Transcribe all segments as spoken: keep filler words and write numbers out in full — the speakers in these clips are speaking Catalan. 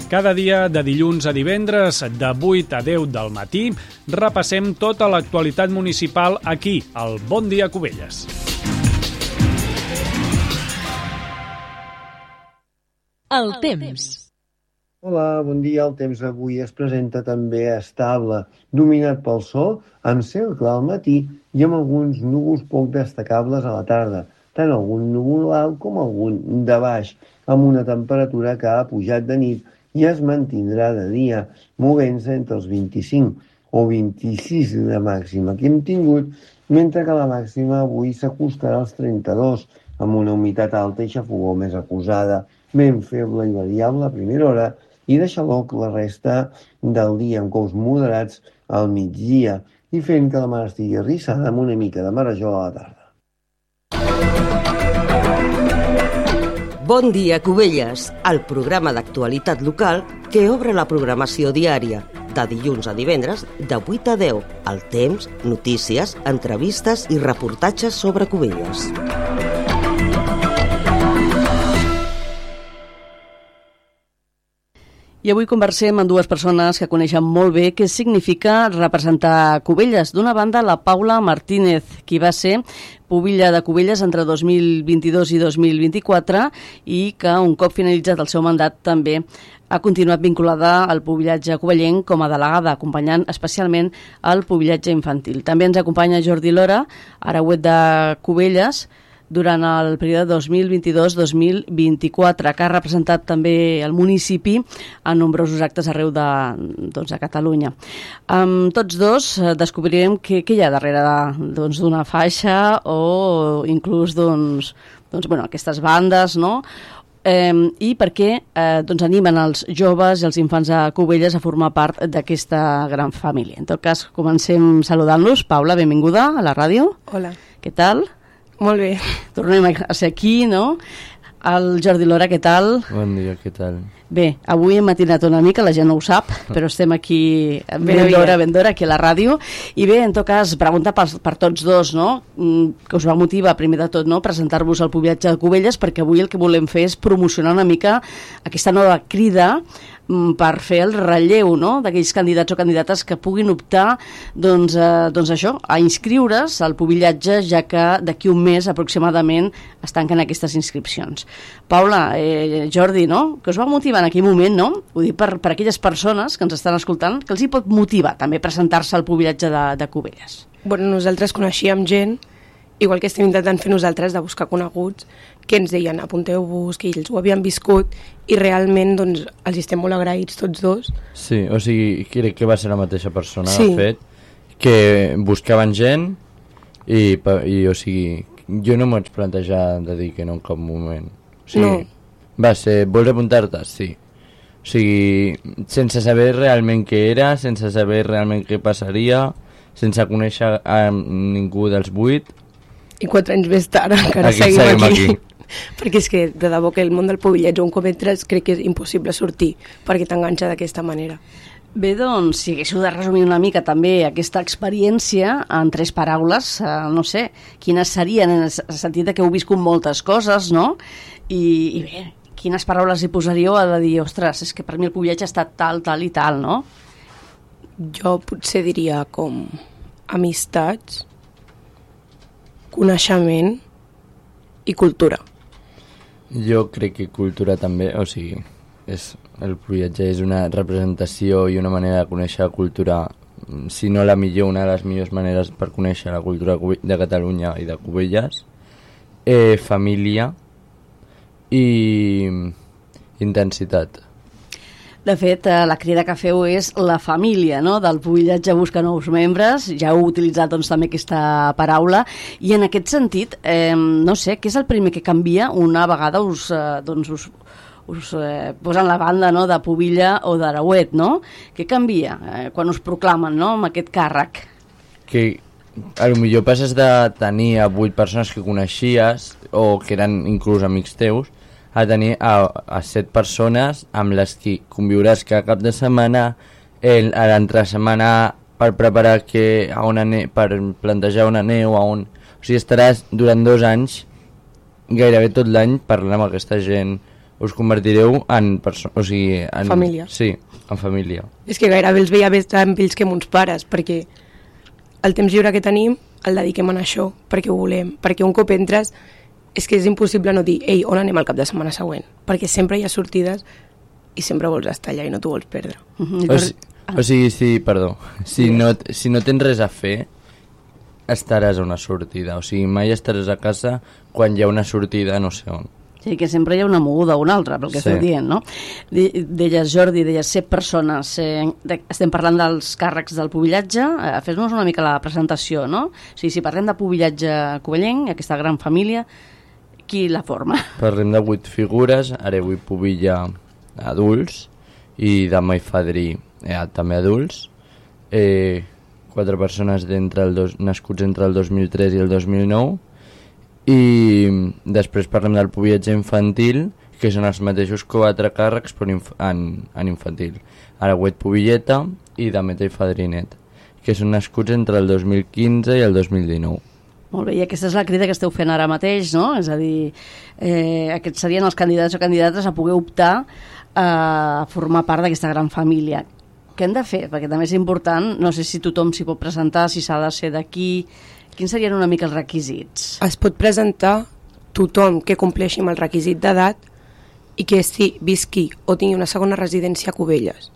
Cada dia, de dilluns a divendres, de vuit a deu del matí, repassem tota l'actualitat municipal aquí, al Bon Dia Cubelles. El temps. Hola, bon dia. El temps avui es presenta també estable, dominat pel sol, amb cel clar al matí i amb alguns núvols poc destacables a la tarda, tant algun núvol alt com algun de baix, amb una temperatura que ha pujat de nit i es mantindrà de dia, movent-se entre els vint-i-cinc o vint-i-sis de màxima que hem tingut, mentre que la màxima avui s'acostarà als trenta-dos, amb una humitat alta i xafogor més acusada, vent feble i variable a primera hora i de xaloc la resta del dia amb cous moderats al migdia i fent que la mar estigui arrissada amb una mica de marejol a la tarda. Bon dia, Cubelles, el programa d'actualitat local que obre la programació diària, de dilluns a divendres, de vuit a deu, el temps, notícies, entrevistes i reportatges sobre Cubelles. I avui conversem amb dues persones que coneixen molt bé què significa representar Cubelles. D'una banda, la Paula Martínez, qui va ser pubilla de Cubelles entre dos mil vint-i-dos i dos mil vint-i-quatre i que, un cop finalitzat el seu mandat, també ha continuat vinculada al pubillatge cubellenc com a delegada, acompanyant especialment el pubillatge infantil. També ens acompanya Jordi Lora, arauet de Cubelles, durant el període dos mil vint-i-dos dos mil vint-i-quatre, que ha representat també el municipi en nombrosos actes arreu de, doncs, de Catalunya. Amb tots dos descobrirem què, què hi ha darrere d'una doncs, faixa o inclús doncs, doncs, bueno, aquestes bandes, no? Eh, i per què eh, doncs animen els joves i els infants de Cubelles a formar part d'aquesta gran família. En tot cas, comencem saludant-los. Paula, benvinguda a la ràdio. Hola. Què tal? Molt bé. Tornem a ser aquí, no? El Jordi Lora, què tal? Bon dia, què tal? Bé, avui hem matinat una mica, la gent no ho sap, però estem aquí ben d'hora, ben d'hora, aquí a la ràdio. I bé, en tot cas, pregunta per, per tots dos, no? Que us va motivar, primer de tot, no? Presentar-vos al pubillatge de Cubelles, perquè avui el que volem fer és promocionar una mica aquesta nova crida per fer el relleu, no?, d'aquells candidats o candidates que puguin optar doncs, eh, doncs això, a inscriure's al pubillatge, ja que d'aquí un mes aproximadament es tanquen aquestes inscripcions. Paula, eh, Jordi, no?, que us va motivar en aquell moment, no?, ho dic per, per aquelles persones que ens estan escoltant, que els hi pot motivar també presentar-se al pubillatge de, de Cubelles. Bueno, nosaltres coneixíem gent, igual que estem intentant fer nosaltres, de buscar coneguts, que ens deien apunteu-vos, que ells ho havien viscut i realment doncs, els estem molt agraïts tots dos. Sí, o sigui, crec que va ser la mateixa persona, sí. De fet, que buscaven gent i, i o sigui, jo no m'ho vaig plantejar de dir que no en cap moment. O sigui, no. Va ser, vols apuntar-te? Sí. O sigui, sense saber realment què era, sense saber realment què passaria, sense conèixer a ningú dels vuit. I quatre anys més tard encara aquí seguim, seguim aquí. aquí. Perquè és que, de debò, que el món del pubillatge, on com entres, crec que és impossible sortir, perquè t'enganxa d'aquesta manera. Bé, doncs, si haguéssiu de resumir una mica també aquesta experiència en tres paraules, eh, no sé, quines serien, en el sentit que heu viscut moltes coses, no? I, i bé, quines paraules hi posaríeu a de dir, ostres, és que per mi el pubillatge ha estat tal, tal i tal, no? Jo potser diria com amistats, coneixement i cultura. Jo crec que cultura també, o sigui, és, el pubillatge és una representació i una manera de conèixer la cultura, si no la millor, una de les millors maneres per conèixer la cultura de Catalunya i de Cubelles, eh, família i intensitat. De fet, la crida que feu és la família, no?, del pubillatge busca nous membres, ja heu utilitzat doncs, també aquesta paraula, i en aquest sentit, eh, no sé, què és el primer que canvia una vegada us, eh, doncs, us, us eh, posen la banda, no?, de pubilla o d'arauet, no? Què canvia eh, quan us proclamen, no?, amb aquest càrrec? Que a lo millor passes de tenir a vuit persones que coneixies o que eren inclús amics teus a tenir a, a set persones amb les que conviuràs cada cap de setmana, el, a l'entresetmana per preparar que a una ne per plantejar una neu, a on... O sigui, estaràs durant dos anys, gairebé tot l'any, parlant amb aquesta gent, us convertireu en persona, o sigui, en família. Sí, en família. És que gairebé els veia més amb ells que amb uns pares, perquè el temps lliure que tenim el dediquem a això, perquè ho volem, perquè un cop entres és que és impossible no dir, ei, on anem el cap de setmana següent? Perquè sempre hi ha sortides i sempre vols estar allà i no t'ho vols perdre. Uh-huh. O, si, o sigui, sí, perdó, si no, si no tens res a fer, estaràs a una sortida, o sigui, mai estaràs a casa quan hi ha una sortida no sé on. Sí, que sempre hi ha una moguda o una altra, pel que sí. Esteu dient, no? De, deies, Jordi, deies set persones. Eh, de, estem parlant dels càrrecs del pubillatge. Eh, Fes-nos una mica la presentació, no? O sigui, si parlem de pubillatge covellenc, aquesta gran família, qui la forma? Parlem de vuit figures, ara vull pubilla adults i demà i fadrí eh, també adults. Eh, quatre persones d'entre el dos, nascuts entre el dos mil tres i el dos mil nou. I després parlem del pubillatge infantil, que són els mateixos quatre càrrecs però inf en, en infantil. Aragüet pubilleta i Dameta i Fadrinet, que són nascuts entre el dos mil quinze i el dos mil dinou. Molt bé, i aquesta és la crida que esteu fent ara mateix, no? És a dir, eh, aquests serien els candidats o candidates a poder optar a formar part d'aquesta gran família. Què hem de fer? Perquè també és important, no sé si tothom s'hi pot presentar, si s'ha de ser d'aquí. Quins serien una mica els requisits? Es pot presentar tothom que compleixi amb el requisit d'edat i que sí, visqui o tingui una segona residència a Cubelles.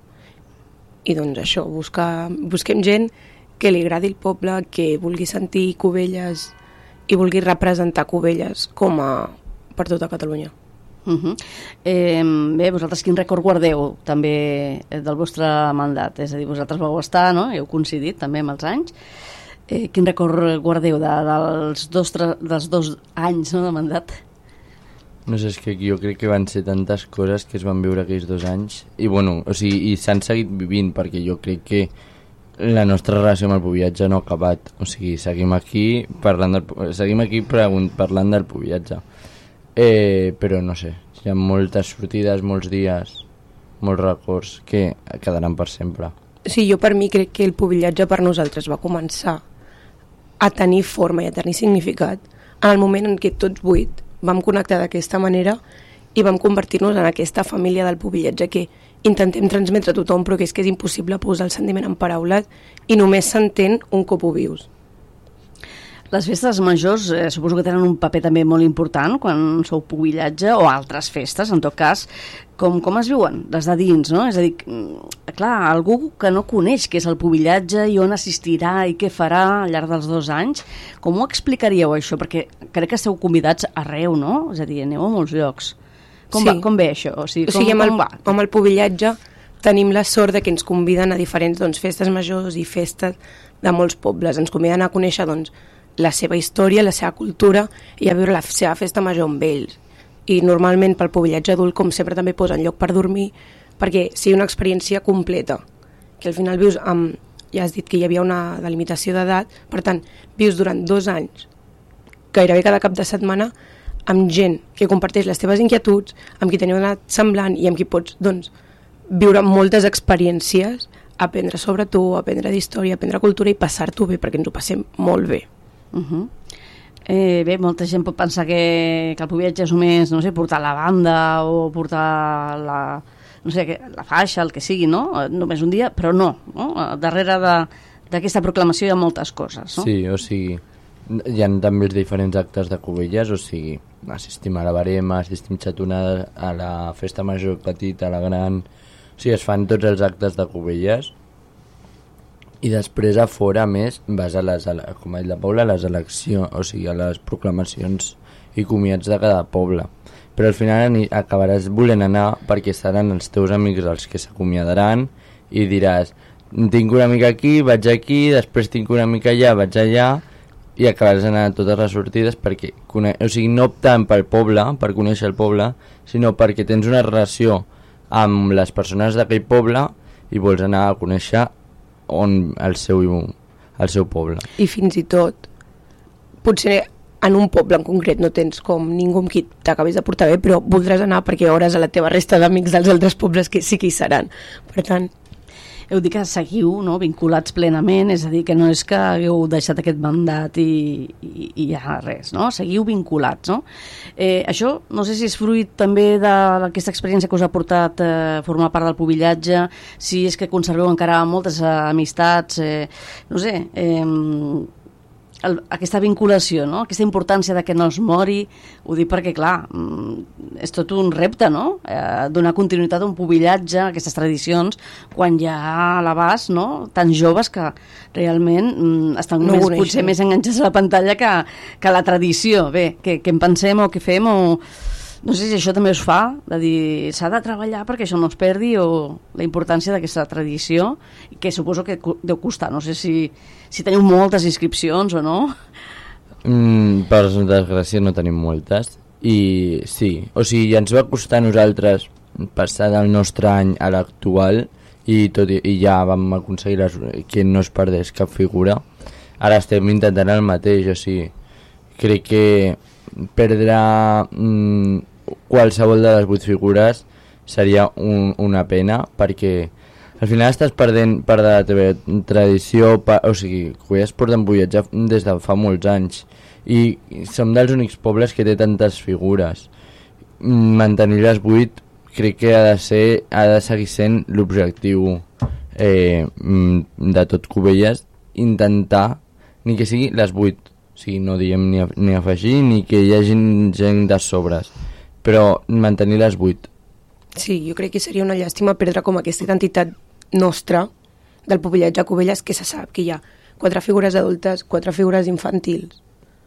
I doncs això, buscar, busquem gent que li agradi el poble, que vulgui sentir Cubelles i vulgui representar Cubelles com a per tota Catalunya. Uh-huh. eh, bé, vosaltres quin rècord guardeu també del vostre mandat? És a dir, vosaltres vau estar, no? Heu coincidit també amb els anys. Eh, quin rècord guardeu de, dels, dos, dels dos anys, no, de mandat? No sé, és que jo crec que van ser tantes coses que es van viure aquells dos anys i bueno, o sigui, i s'han seguit vivint, perquè jo crec que la nostra relació amb el pubillatge no ha acabat, o sigui, seguim aquí parlant del, seguim aquí parlant del pubillatge, eh, però no sé, hi ha moltes sortides, molts dies, molts records que quedaran per sempre. Sí, jo per mi crec que el pubillatge per nosaltres va començar a tenir forma i a tenir significat en el moment en què tots vuit vam connectar d'aquesta manera i vam convertir-nos en aquesta família del pubillatge que intentem transmetre a tothom, però que és que és impossible posar el sentiment en paraules i només s'entén un cop ho vius. Les festes majors eh, suposo que tenen un paper també molt important quan sou pubillatge o altres festes, en tot cas, com, com es viuen des de dins, no? És a dir, clar, algú que no coneix què és el pubillatge i on assistirà i què farà al llarg dels dos anys, com ho explicaríeu això? Perquè crec que esteu convidats arreu, no? És a dir, aneu a molts llocs. Com, sí. va, com ve això? O sigui, com, o sigui amb, el, com va? amb el pubillatge tenim la sort de que ens conviden a diferents doncs, festes majors i festes de molts pobles. Ens conviden a conèixer doncs, la seva història, la seva cultura i a viure la seva festa major amb ells. I normalment pel pubillatge adult, com sempre, també posen lloc per dormir perquè sigui una experiència completa, que al final vius amb, ja has dit que hi havia una delimitació d'edat, per tant, vius durant dos anys, gairebé cada cap de setmana, amb gent que comparteix les teves inquietuds, amb qui teniu una edat semblant i amb qui pots doncs, viure moltes experiències, aprendre sobre tu, aprendre d'història, aprendre cultura i passar-t'ho bé, perquè ens ho passem molt bé. Uh-huh. eh, bé, molta gent pot pensar que, que el pubillatge és només, no sé, portar la banda o portar la, no sé, la faixa, el que sigui, no? Només un dia, però no, no? Darrere d'aquesta proclamació hi ha moltes coses, no? Sí, o sigui, hi ha també els diferents actes de Cubelles, o sigui, assistim a la barema, assistim xatonada a la festa major petita, a la gran, o sigui, es fan tots els actes de Cubelles. I després a fora, més, vas a les, com ha dit la Paula, a les eleccions, o sigui, a les proclamacions i comiats de cada poble. Però al final acabaràs volent anar perquè seran els teus amics els que s'acomiadaran i diràs, tinc una mica aquí, vaig aquí, després tinc una mica allà, vaig allà, i acabaràs anant a totes les sortides perquè, o sigui, no optant pel poble, per conèixer el poble, sinó perquè tens una relació amb les persones d'aquell poble i vols anar a conèixer on el seu, el seu poble. I fins i tot, potser en un poble en concret no tens com ningú amb qui t'acabis de portar bé, però voldràs anar perquè hores a la teva resta d'amics dels altres pobles que sí que hi seran. Per tant... heu dit que seguiu, no?, vinculats plenament, és a dir, que no és que hagueu deixat aquest mandat i, i, i ja res, no? Seguiu vinculats, no? Eh, això, no sé si és fruit també d'aquesta experiència que us ha portat eh, formar part del pubillatge, si és que conserveu encara moltes eh, amistats, eh, no sé, eh, el, aquesta vinculació, no?, aquesta importància de que no es mori, ho dic perquè, clar, és tot un repte, no?, eh, donar continuïtat a un pubillatge, a aquestes tradicions, quan hi ha a l'abast, no?, tan joves que realment mm, estan no més, potser més enganxats a la pantalla que, que la tradició. Bé, que, que en pensem o que fem o... No sé si això també us fa, de dir, s'ha de treballar perquè això no es perdi, o la importància d'aquesta tradició, que suposo que deu costar. No sé si, si teniu moltes inscripcions o no. Mm, per desgràcia no tenim moltes, i sí, o sigui, ens va costar a nosaltres passar del nostre any a l'actual, i, tot, i ja vam aconseguir les, que no es perdés cap figura. Ara estem intentant el mateix, o sigui, crec que perdre mm, qualsevol de les vuit figures seria un, una pena, perquè al final estàs perdent part de la teva tradició, pa, o sigui, Cubelles porten pubillatge des de fa molts anys i som dels únics pobles que té tantes figures. Mantenir les vuit crec que ha de ser, ha de seguir sent l'objectiu eh, de tot Cubelles, intentar ni que sigui les vuit. O sigui, no diem ni, ni afegir ni que hi hagi gent de sobres, però mantenir les vuit. Sí, jo crec que seria una llàstima perdre com aquesta identitat nostra del pubillatge a Cubelles, que se sap que hi ha quatre figures adultes, quatre figures infantils,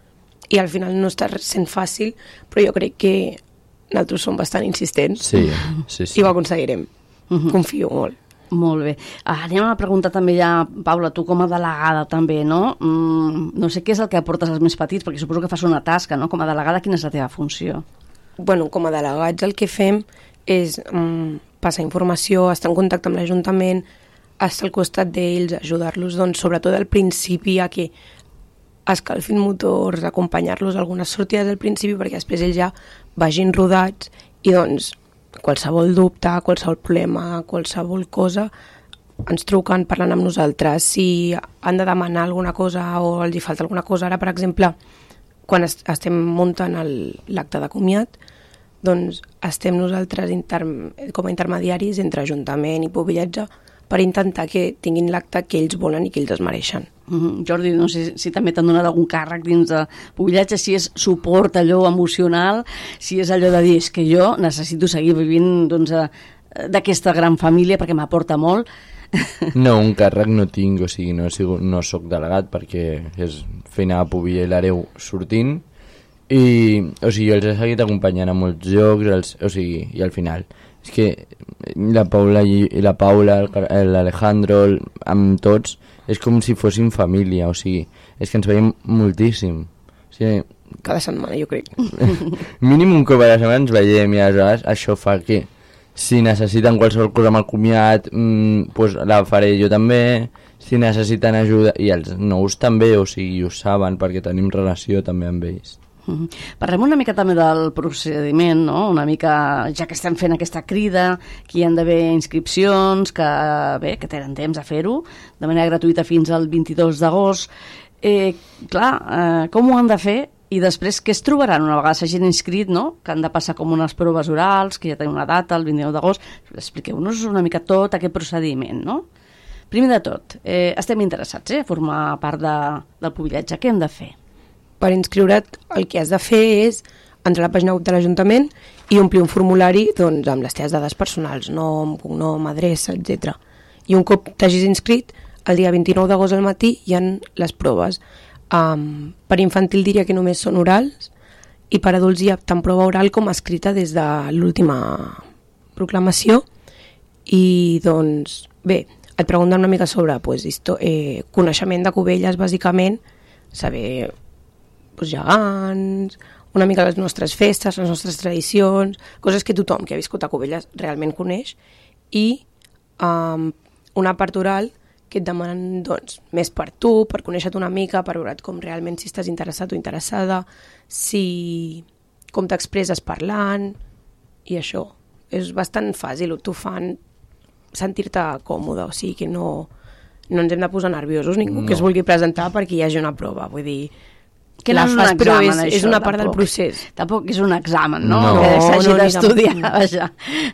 i al final no està sent fàcil, però jo crec que nosaltres som bastant insistents. Sí, sí, sí. I ho aconseguirem. Uh-huh. Confio molt. Molt bé. Ah, anem a preguntar també ja, Paula, tu com a delegada també, no? Mm, no sé què és el que aportes als més petits, perquè suposo que fas una tasca, no? Com a delegada, quina és la teva funció? Bueno, com a delegats el que fem és mm, passar informació, estar en contacte amb l'Ajuntament, estar al costat d'ells, ajudar-los, doncs, sobretot al principi a que escalfin motors, acompanyar-los a algunes sortides al principi perquè després ells ja vagin rodats i doncs qualsevol dubte, qualsevol problema, qualsevol cosa, ens truquen, parlen amb nosaltres. Si han de demanar alguna cosa o els hi falta alguna cosa, ara, per exemple, quan est estem muntant l'acte de comiat, doncs estem nosaltres inter com a intermediaris entre Ajuntament i pubillatge per intentar que tinguin l'acte que ells volen i que ells es mereixen. Mm-hmm. Jordi, no sé si també t'han donat algun càrrec dins de pubillatge, si és suport allò emocional, si és allò de dir és que jo necessito seguir vivint doncs, d'aquesta gran família perquè m'aporta molt. No, un càrrec no tinc, o sigui, no, sigut, no soc delegat perquè és feina a Pubilla i l'Areu sortint, i o sigui, jo els he seguit acompanyant a molts jocs, els, o sigui, i al final és que la Paula i la Paula, l'Alejandro, amb tots, és com si fossin família, o sigui, és que ens veiem moltíssim. O sigui, cada setmana, jo crec. Mínim un cop a la setmana ens veiem, i aleshores això fa que si necessiten qualsevol cosa amb el comiat, mmm, pues la faré jo també, si necessiten ajuda, i els nous també, o sigui, ho saben perquè tenim relació també amb ells. Uh-huh. Parlem una mica també del procediment, no? Una mica, ja que estem fent aquesta crida, que hi han d'haver inscripcions, que bé, que tenen temps a fer-ho, de manera gratuïta fins al vint-i-dos d'agost. Eh, clar, eh, com ho han de fer? I després, què es trobaran una vegada s'hagin inscrit, no? Que han de passar com unes proves orals, que ja tenen una data, el vint-i-nou d'agost. Expliqueu-nos una mica tot aquest procediment, no? Primer de tot, eh, estem interessats eh, a formar part de, del pubillatge. Què hem de fer? Per inscriure't el que has de fer és entrar a la pàgina web de l'Ajuntament i omplir un formulari doncs, amb les teves dades personals, nom, cognom, adreça, etcètera. I un cop t'hagis inscrit, el dia vint-i-nou d'agost al matí hi ha les proves. Um, per infantil diria que només són orals i per adults hi ha tant prova oral com escrita des de l'última proclamació. I doncs, bé, et pregunten una mica sobre pues, eh, coneixement de Cubelles, bàsicament, saber pues, gegants, una mica les nostres festes, les nostres tradicions, coses que tothom que ha viscut a Cubelles realment coneix, i um, una part oral que et demanen doncs, més per tu, per conèixer-te una mica, per veure com realment si estàs interessat o interessada, si com t'expresses parlant, i això. És bastant fàcil, t'ho fan sentir-te còmode, o sigui que no, no ens hem de posar nerviosos ningú No. que es vulgui presentar perquè hi hagi una prova, vull dir, Que no la és un fas, però examen, és, això, és una part tampoc. del procés. Tampoc és un examen, no? No. Que s'hagi No, no, ni d'estudiar, tampoc. vaja.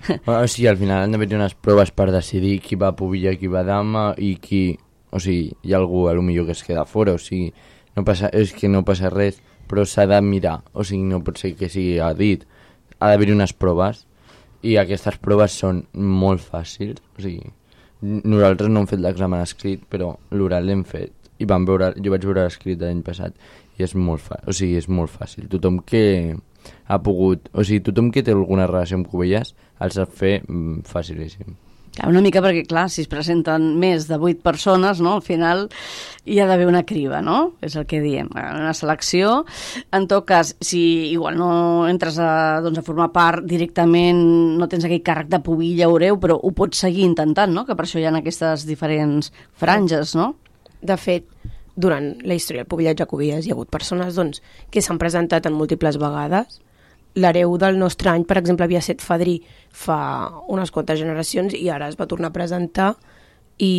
O sigui, al final han d'haver unes proves per decidir qui va a pubilla, qui va a dama i qui... O sigui, hi ha algú a lo millor que es queda fora, o sigui, no passa, és que no passa res, però s'ha de mirar, o sigui, no pot ser que sigui a dit. Ha d'haver unes proves i aquestes proves són molt fàcils, o sigui, nosaltres no hem fet l'examen escrit, però l'oral l'hem fet i vam veure, jo vaig veure l'escrit l'any passat i és molt fàcil, o sigui, és molt fàcil. Tothom que ha pogut, o sigui, tothom que té alguna relació amb Cubelles els sap fer mm, facilíssim. Clar, una mica perquè, clar, si es presenten més de vuit persones, no?, al final hi ha d'haver una criba, no? És el que diem, una selecció. En tot cas, si igual no entres a, doncs, a formar part directament, no tens aquell càrrec de pubilla o hereu, però ho pots seguir intentant, no?, que per això hi ha aquestes diferents franges, no? De fet, durant la història del pubillatge a Cubelles hi ha hagut persones doncs, que s'han presentat en múltiples vegades. L'hereu del nostre any, per exemple, havia estat fadrí fa unes quantes generacions i ara es va tornar a presentar i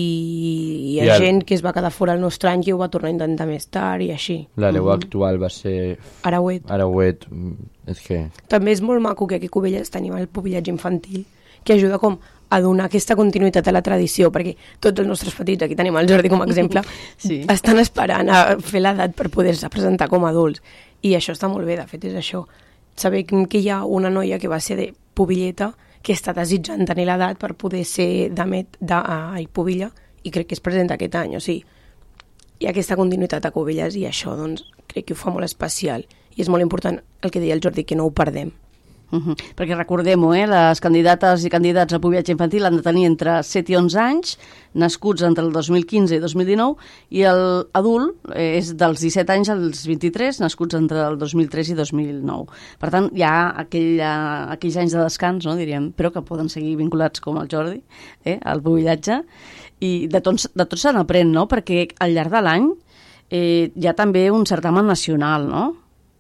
hi ha I el... gent que es va quedar fora el nostre any i ho va tornar a intentar més tard i així. L'hereu Mhm. actual va ser... Arauet. Arauet, mm, és que... També és molt maco que aquí a Cubelles tenim el pubillatge infantil, que ajuda com a donar aquesta continuïtat a la tradició, perquè tots els nostres petits, aquí tenim el Jordi com a exemple, Sí. estan esperant a fer l'edat per poder-se presentar com a adults. I això està molt bé, de fet és això. Saber que hi ha una noia que va ser de pubilleta, que està desitjant tenir l'edat per poder ser damet de, ai, pubilla, i crec que es presenta aquest any, o sigui, hi ha aquesta continuïtat a Cubelles i això, doncs, crec que ho fa molt especial. I és molt important el que deia el Jordi, que no ho perdem. Uh -huh. Perquè recordem-ho, eh, les candidates i candidats a pubillatge infantil han de tenir entre set i onze anys, nascuts entre el dos mil quinze i dos mil dinou, i l'adult eh, és dels disset anys als vint-i-tres, nascuts entre el dos mil tres i dos mil nou. Per tant, hi ha aquell, uh, aquells anys de descans, no, diríem, però que poden seguir vinculats com el Jordi, eh, al pubillatge, i de tots de tots se n'aprèn, no?, perquè al llarg de l'any eh, hi ha també un certamen nacional, no?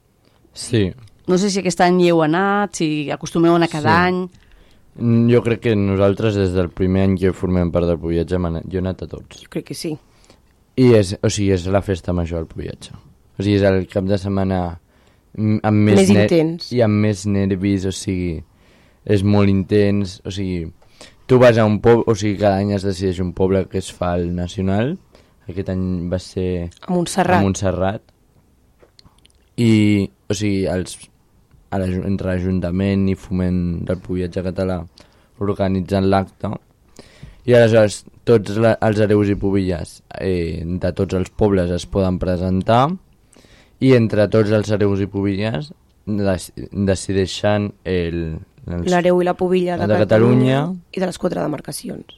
Sí. No sé si aquest any hi heu anat, si acostumeu a anar cada Sí. any. Mm, Jo crec que nosaltres des del primer any que formem part del pubillatge hem anat, jo he anat a tots. Jo crec que sí. I és, o sigui, és la festa major del pubillatge. O sigui, és el cap de setmana mm, amb més, Més ner- intens. I amb més nervis, o sigui, és molt intens, o sigui, tu vas a un poble, o sigui, cada any es decideix un poble que es fa el nacional, aquest any va ser A Montserrat. a Montserrat, i, o sigui, els, a l'Aju- entre l'Ajuntament i Foment del Pubillatge Català organitzant l'acte, i aleshores tots la, els hereus i pubilles eh, de tots els pobles es poden presentar i entre tots els hereus i pubilles des, decideixen el, els, L'hereu i la pubilla de, de Catalunya, Catalunya. i de les quatre demarcacions.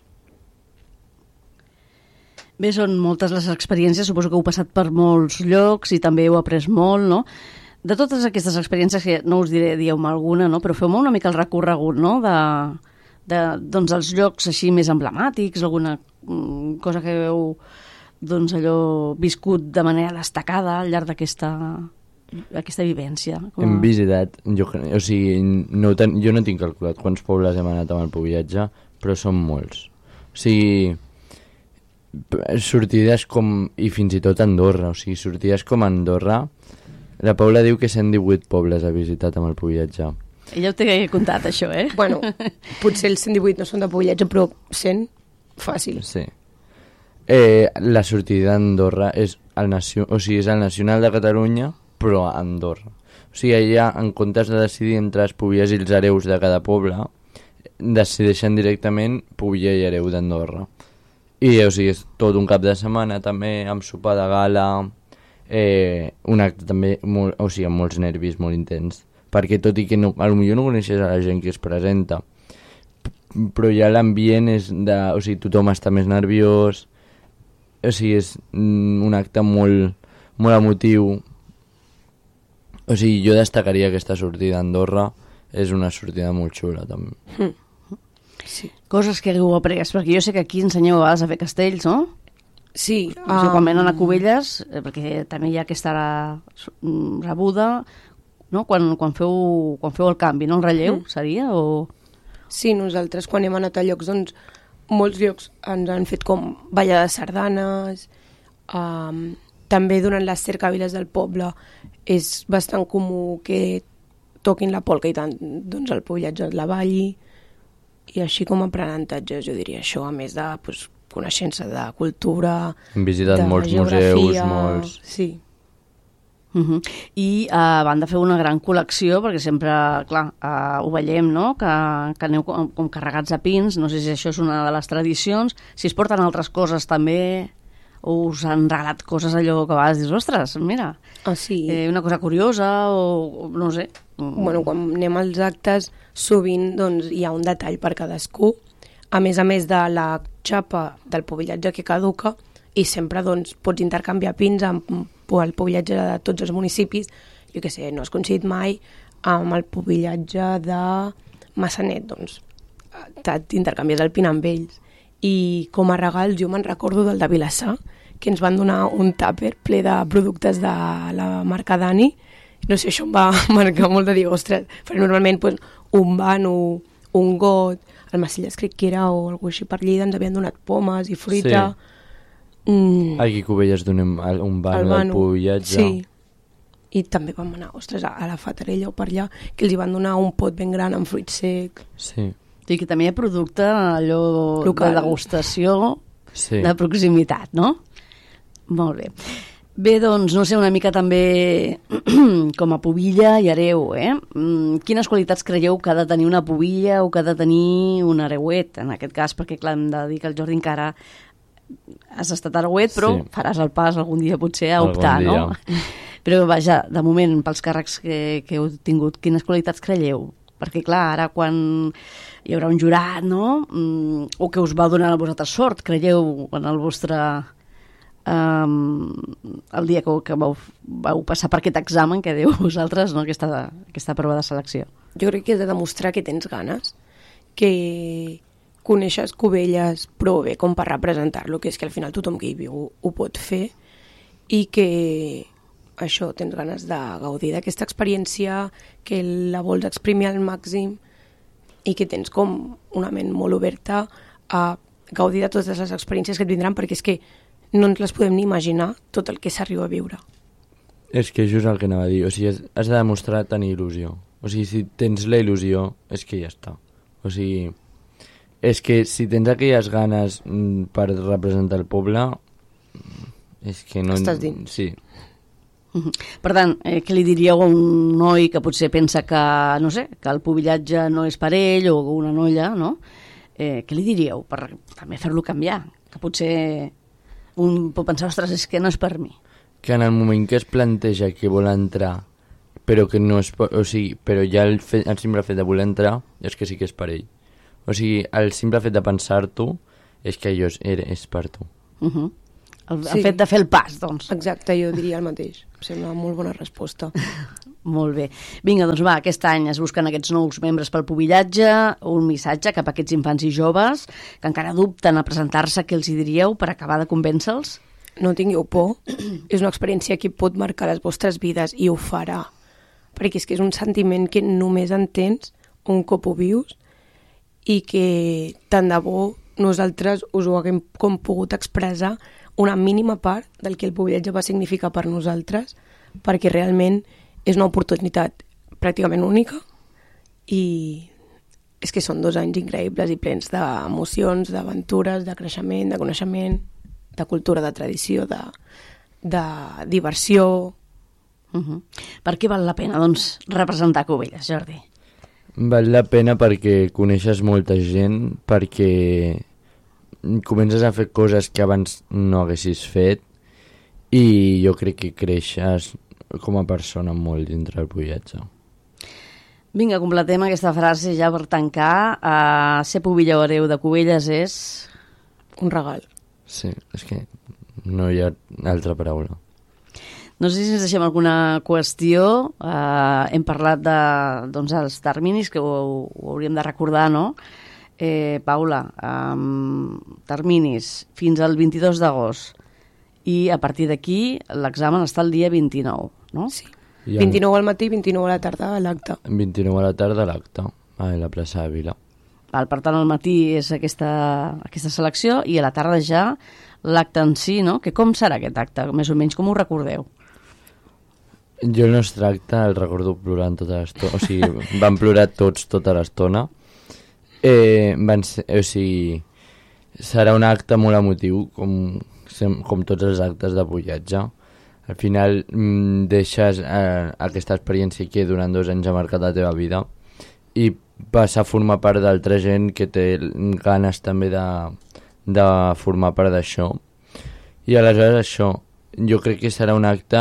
Bé, són moltes les experiències, suposo que heu passat per molts llocs i també heu après molt, no? De totes aquestes experiències, que no us diré, dieu-me alguna, no? Però feu-me una mica el recorregut, no?, de, de, doncs, els llocs així més emblemàtics, alguna mm, cosa que heu, doncs, allò viscut de manera destacada al llarg d'aquesta aquesta vivència. Com... Hem visitat, jo, cre- o sigui, no, ho ten, jo no tinc calculat quants pobles hem anat amb el pubillatge, però són molts. O sigui, p- sortides com, i fins i tot Andorra, o sigui, sortides com Andorra, la Paula diu que cent divuit pobles ha visitat amb el pubillatge. Ella ho té contat, això, eh? Bueno, potser els cent divuit no són de pubillatge, però cent, fàcil. Sí. Eh, la sortida d'Andorra és el, nacio, o sigui, és el nacional de Catalunya, però a Andorra. O sigui, allà, en comptes de decidir entre els pubilles i els hereus de cada poble, decideixen directament pubilla i hereu d'Andorra. I, o sigui, és tot un cap de setmana també, amb sopar de gala, eh, un acte també, molt, o sigui, amb molts nervis, molt intens. Perquè tot i que no, potser no coneixes a la gent que es presenta, p- però ja l'ambient és de... O sigui, tothom està més nerviós, o sigui, és mm, un acte molt, molt emotiu. O sigui, jo destacaria aquesta sortida a Andorra, és una sortida molt xula, també. Mm. Sí. Coses que hagueu après, perquè jo sé que aquí ensenyeu a vegades a fer castells, no? Sí. O sigui, quan venen a Cubelles, eh, perquè també hi ha aquesta mm, rebuda, no? Quan, quan, feu, quan feu el canvi, no? El relleu, Mm. seria? O... Sí, nosaltres quan hem anat a llocs, doncs, molts llocs ens han fet com ballar de sardanes, um, també durant les cercaviles del poble és bastant comú que toquin la polca i tant, doncs el pobillatge la balli, i així com aprenentatges, jo diria això, a més de pues, coneixença de cultura, hem visitat de molts geografia, museus, molts... Sí. Uh-huh. I uh, van de fer una gran col·lecció, perquè sempre, clar, uh, ho veiem, no?, que, que aneu com, com carregats a pins, no sé si això és una de les tradicions, si es porten altres coses també, o us han regalat coses allò que a vegades dius, ostres, mira, ah, sí. eh, una cosa curiosa, o, o no sé. Bueno, quan anem als actes, sovint doncs, hi ha un detall per cadascú, a més a més de la xapa del pobillatge que caduca, i sempre doncs, pots intercanviar pins amb el pobillatge de tots els municipis. Jo què sé, no has coincidit mai amb el pobillatge de Massanet, doncs t'intercanvies el pin amb ells. I com a regals jo me'n recordo del de Vilassar, que ens van donar un tàper ple de productes de la marca Dani. No sé, això em va marcar molt de dir, ostres, perquè normalment pues, un bano, un got, el Macelles crec que era, o alguna així per Lleida, ens havien donat pomes i fruita. Sí. Mm. Aquí a Cubelles donem un bano del pobillatge. Sí. I també vam anar, ostres, a la Fatarella o per allà, que els hi van donar un pot ben gran amb fruit sec. Sí. I que també hi ha producte allò local, de degustació, sí, de proximitat, no? Molt bé. Bé, doncs, no sé, una mica també com a pubilla i hereu, eh? Quines qualitats creieu que ha de tenir una pubilla o que ha de tenir un hereuet, en aquest cas, perquè clar, hem de dir que el Jordi encara has estat hereuet, però sí, faràs el pas algun dia potser a optar, no? Però vaja, de moment, pels càrrecs que, que heu tingut, quines qualitats creieu? Perquè clar, ara quan hi haurà un jurat, no? Mm, o que us va donar a vosaltres sort, creieu en el vostre... Um, el dia que, que vau, vau passar per aquest examen que diu vosaltres, no? aquesta, aquesta prova de selecció. Jo crec que has de demostrar que tens ganes, que coneixes Cubelles prou bé com per representar-lo, que és que al final tothom que hi viu ho, ho pot fer, i que això, tens ganes de gaudir d'aquesta experiència, que la vols exprimir al màxim i que tens com una ment molt oberta a gaudir de totes les experiències que et vindran, perquè és que no ens les podem ni imaginar tot el que s'arriba a viure. És que això és el que anava a dir, o sigui, has de demostrar tenir il·lusió. O sigui, si tens la il·lusió, és que ja està. O sigui, és que si tens aquelles ganes per representar el poble, és que no... Estàs dins. Sí. Per tant, eh, què li diríeu a un noi que potser pensa que, no sé, que el pobillatge no és per ell, o una noia, no? Eh, què li diríeu per també fer-lo canviar? Que potser un pot pensar, ostres, és que no és per mi. Que en el moment que es planteja que vol entrar, però que no és... O sigui, però ja el, fet, el simple fet de voler entrar és que sí que és per ell. O sigui, el simple fet de pensar-t'ho és que allò és, és per tu. Uh-huh. El, Sí. el fet de fer el pas, doncs. Exacte, jo diria el mateix. Em sembla una molt bona resposta. Molt bé. Vinga, doncs va, aquest any es busquen aquests nous membres pel pobillatge, un missatge cap a aquests infants i joves que encara dubten a presentar-se, què els hi diríeu per acabar de convèncer-los? No tingueu por. És una experiència que pot marcar les vostres vides i ho farà. Perquè és que és un sentiment que només entens un cop ho vius i que tant de bo nosaltres us ho haguem com pogut expressar una mínima part del que el pobillatge va significar per nosaltres, perquè realment és una oportunitat pràcticament única i és que són dos anys increïbles i plens d'emocions, d'aventures, de creixement, de coneixement, de cultura, de tradició, de, de diversió. Uh-huh. Per què val la pena, doncs, representar Cubelles, Jordi? Val la pena perquè coneixes molta gent, perquè comences a fer coses que abans no haguessis fet i jo crec que creixes com a persona molt dintre del pobillatge. Vinga, completem aquesta frase ja per tancar. Uh, ser pubilla o hereu de Cubelles és... Un regal. Sí, és que no hi ha altra paraula. No sé si ens deixem alguna qüestió. Uh, hem parlat de, doncs, els terminis, que ho, ho hauríem de recordar, no? Eh, Paula, um, terminis fins al vint-i-dos d'agost i a partir d'aquí l'examen està el dia vint-i-nou, no? Sí. vint-i-nou al matí, vint-i-nou a la tarda a l'acte. vint-i-nou a la tarda a l'acte, a la plaça de Vila. Val, per tant, al matí és aquesta, aquesta selecció i a la tarda ja l'acte en si, no? Que com serà aquest acte? Més o menys, com ho recordeu? Jo el nostre acte el recordo plorant tota l'estona, o sigui, van plorar tots tota l'estona. Eh, van ser, o sigui, serà un acte molt emotiu, com, com tots els actes de Polletge. Al final mm, deixes eh, aquesta experiència que durant dos anys ha marcat la teva vida i passar a formar part d'altra gent que té ganes també de, de formar part d'això. I aleshores això, jo crec que serà un acte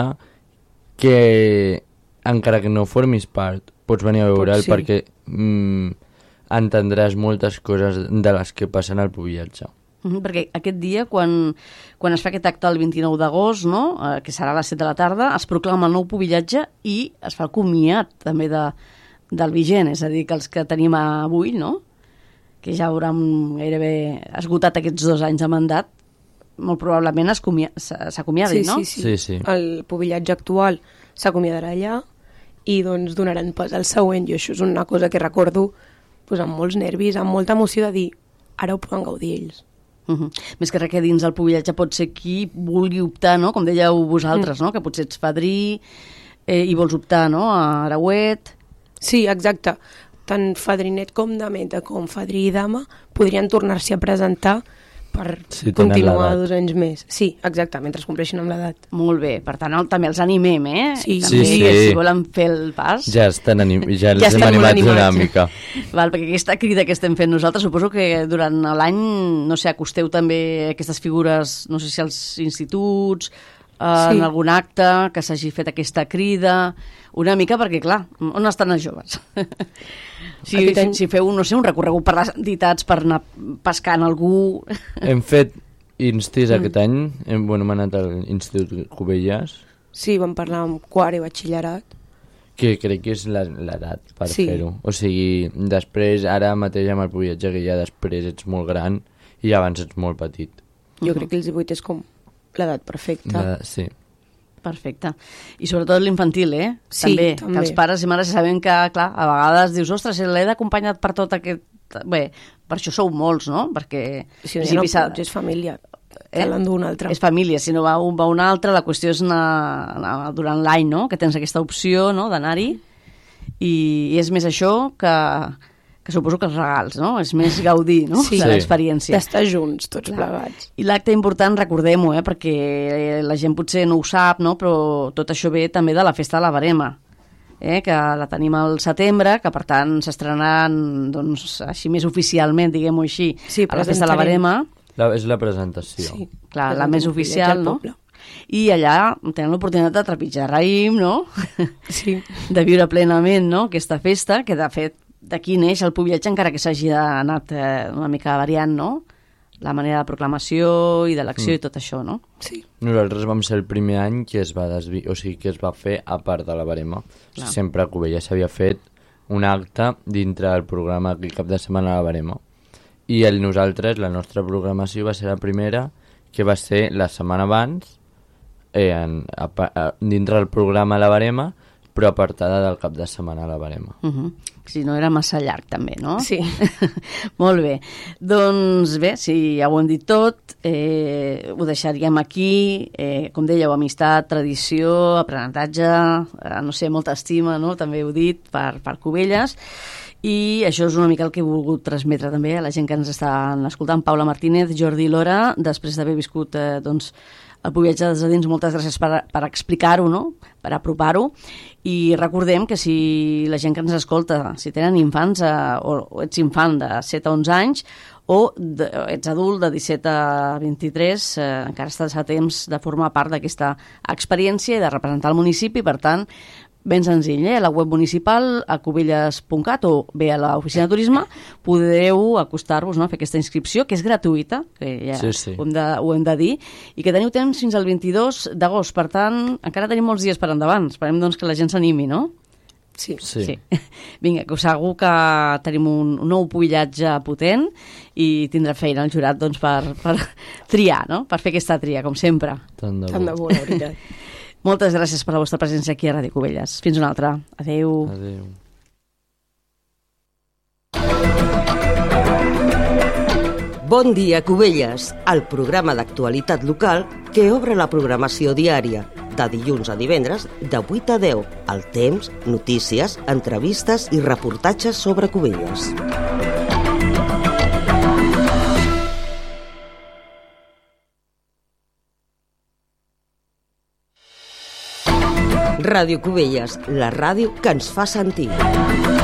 que, encara que no formis part, pots venir a veure'l sí. perquè mm, entendràs moltes coses de les que passen al Polletge. Mm-hmm, perquè aquest dia, quan, quan es fa aquest acte el vint-i-nou d'agost, no? eh, que serà a les set de la tarda, es proclama el nou Polletge i es fa el comiat també de, del vigent, és a dir, que els que tenim avui, no? que ja hauran gairebé esgotat aquests dos anys de mandat, molt probablement s'acomiadin, sí, no? Sí, sí, sí, sí. El Polletge actual s'acomiadarà allà i doncs donaran pas al següent. I això és una cosa que recordo pues, amb molts nervis, amb molta emoció de dir ara ho poden gaudir ells. Uh-huh. Més que res que dins el Polletge pot ser qui vulgui optar, no? Com dèieu vosaltres, mm. no? que potser ets fadrí eh, i vols optar no? a Arauet. Sí, exacte. Tant fadrinet com dameta com fadrí i dama podrien tornar-s'hi a presentar per sí, continuar dos anys més. Sí, exacte, mentre es compleixin amb l'edat. Molt bé, per tant el, també els animem, eh? Sí, també, sí, sí. Si volen fer el pas... Ja estan anim ja els ja hem animats una mica. Val, perquè aquesta crida que estem fent nosaltres, suposo que durant l'any, no sé, acosteu també aquestes figures, no sé si als instituts, eh, sí. en algun acte, que s'hagi fet aquesta crida, una mica perquè, clar, on estan els joves? Si, si, si feu, no sé, un recorregut per les entitats per anar pescant algú... Hem fet instis mm. aquest any, hem bueno, hem anat a l'Institut Cubelles. Sí, vam parlar amb quart i batxillerat. Que crec que és l'edat per sí. fer-ho. O sigui, després, ara mateix amb el Polletge, que ja després ets molt gran i abans ets molt petit. Jo crec que els divuit és com l'edat perfecta. La, sí. Perfecte. I sobretot l'infantil, eh? Sí, també, també. que els pares i mares sabem que, clar, a vegades dius, ostres, l'he d'acompanyar per tot aquest... Bé, per això sou molts, no? Perquè... Si no, no pots, és família. Eh? L'endú un altre. És família, si no va un, va un altre, la qüestió és anar, anar durant l'any, no? Que tens aquesta opció, no?, d'anar-hi. I, I és més això que... que suposo que els regals, no? És més gaudir, no? Sí. De l'experiència. D'estar junts, tots Clar. plegats. I l'acte important, recordem-ho, eh? Perquè la gent potser no ho sap, no? Però tot això ve també de la festa de la Verema, eh? Que la tenim al setembre, que per tant s'estrenaran, doncs, així més oficialment, diguem-ho així, sí, a la festa de la Verema. La, és la presentació. Sí, clar, la més oficial, no? I allà tenen l'oportunitat de trepitjar raïm, no? Sí. De viure plenament, no?, aquesta festa, que de fet d'aquí neix el Polletge, encara que s'hagi anat eh, una mica variant, no?, la manera de proclamació i d'elecció mm. i tot això, no? Sí. Nosaltres vam ser el primer any que es va desvi... o sigui, que es va fer a part de la Verema. O sigui, sempre a Cubelles s'havia fet un acte dintre del programa aquell cap de setmana a la Verema. I el nosaltres, la nostra programació va ser la primera, que va ser la setmana abans, eh, en, a, a, dintre del programa a la Verema, però apartada del cap de setmana a la Verema. Uh -huh. Si no era massa llarg, també, no? Sí. Molt bé. Doncs bé, si ja ho hem dit tot, eh, ho deixaríem aquí. Eh, com dèieu, amistat, tradició, aprenentatge, eh, no sé, molta estima, no?, també heu dit, per, per Cubelles. I això és una mica el que he volgut transmetre també a la gent que ens està escoltant. Paula Martínez, Jordi Lora, després d'haver viscut, eh, doncs, el Polletge des de dins, moltes gràcies per, per explicar-ho, no?, per apropar-ho. I recordem que si la gent que ens escolta, si tenen infants eh, o, o ets infant de set a onze anys o de, ets adult de disset a vint-i-tres, eh, encara estàs a temps de formar part d'aquesta experiència i de representar el municipi. Per tant, ben senzill, eh? A la web municipal, a cubelles punt cat o bé a l'oficina de turisme, podreu acostar-vos, no?, a fer aquesta inscripció, que és gratuïta, que ja sí, sí. Ho, hem de, ho hem de dir, i que teniu temps fins al vint-i-dos d'agost. Per tant, encara tenim molts dies per endavant. Esperem, doncs, que la gent s'animi, no? Sí. sí. sí. Vinga, que segur que tenim un, un nou Polletge potent i tindrà feina el jurat, doncs, per, per triar, no?, per fer aquesta tria, com sempre. Tant de bo. Tant de bo, la veritat. Moltes gràcies per la vostra presència aquí a Ràdio Cubelles. Fins una altra. Adéu. Adéu. Bon dia, Cubelles, el programa d'actualitat local que obre la programació diària, de dilluns a divendres, de vuit a deu, al temps, notícies, entrevistes i reportatges sobre Cubelles. Ràdio Cubelles, la ràdio que ens fa sentir.